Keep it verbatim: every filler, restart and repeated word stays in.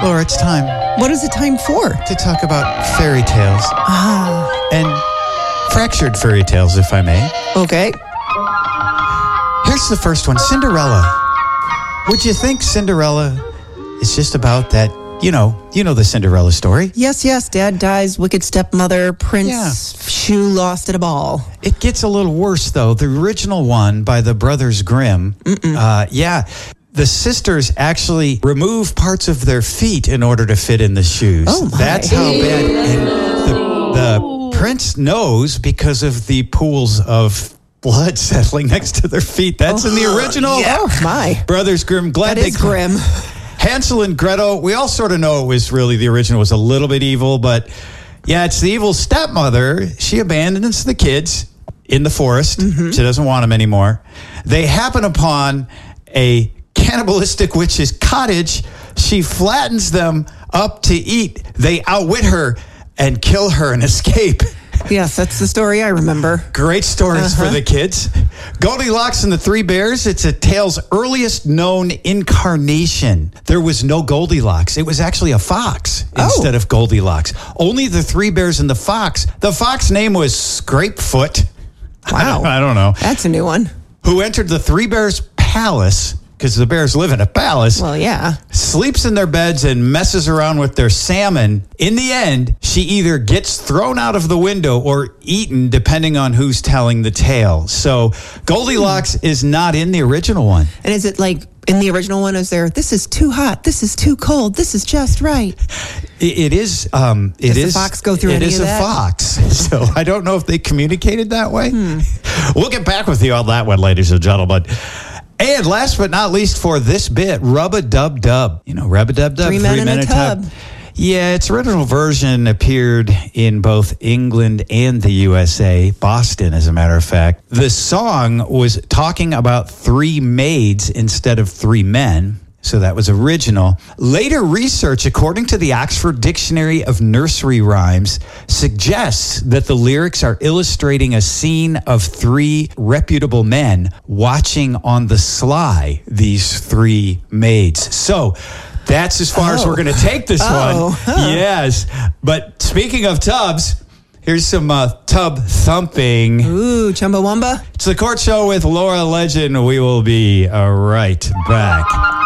Laura, it's time What is it time for? to talk about fairy tales. Ah, And fractured fairy tales, if I may. okay. Here's the first one, Cinderella. Would you think Cinderella is just about that, you know, you know the Cinderella story? Yes, yes. Dad dies, wicked stepmother, prince, Yeah. shoe lost at a ball. It gets a little worse, though. The original one by the Brothers Grimm, uh, yeah, the sisters actually remove parts of their feet in order to fit in the shoes. Oh, my. That's how bad. And the, the prince knows because of the pools of blood settling next to their feet. That's in the original. Yeah. Oh, my. Brothers Grimm. Glad That they is grim. Hansel and Gretel, we all sort of know it was really, the original was a little bit evil, but yeah, it's the evil stepmother. She abandons the kids in the forest. Mm-hmm. She doesn't want them anymore. They happen upon a cannibalistic witch's cottage. She flattens them up to eat. They outwit her and kill her and escape. Yes, that's the story I remember. Great stories Uh-huh. for the kids. Goldilocks and the Three Bears, it's a tale's earliest known incarnation. There was no Goldilocks. It was actually a fox Oh. instead of Goldilocks. Only the Three Bears and the fox. The fox name was Scrapefoot. I Wow. don't, I don't know. That's a new one. Who entered the Three Bears' palace, because the bears live in a palace, Well, yeah. sleeps in their beds and messes around with their salmon. In the end, she either gets thrown out of the window or eaten, depending on who's telling the tale. So Goldilocks is not in the original one. And is it like in the original one? Is there, this is too hot, this is too cold, this is just right? It, it is. Um, it Does the is- fox go through It any is of a that? fox. So I don't know if they communicated that way. We'll get back with you on that one, ladies and gentlemen. And last but not least for this bit, Rub-a-Dub-Dub. You know, Rub-a-Dub-Dub. Three Men in a Tub. Yeah, its original version appeared in both England and the U S A, Boston, as a matter of fact. The song was talking about three maids instead of three men. So that was original. Later research, according to the Oxford Dictionary of Nursery Rhymes, suggests that the lyrics are illustrating a scene of three reputable men watching on the sly these three maids. So that's as far as Oh. we're going to take this Oh, one. huh. Yes. But speaking of tubs, here's some uh, tub thumping. Ooh, Chumbawamba. It's the Court Show with Laura Legend. We will be uh, right back.